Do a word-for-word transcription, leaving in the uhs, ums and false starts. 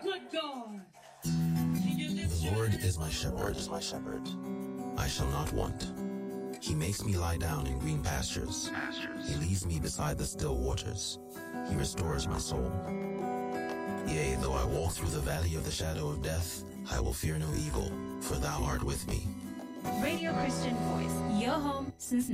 good God. The Lord is my shepherd, is my shepherd. I shall not want. He makes me lie down in green pastures. pastures. He leads me beside the still waters. He restores my soul. Yea, though I walk through the valley of the shadow of death, I will fear no evil, for thou art with me. Radio Christian Voice, your home since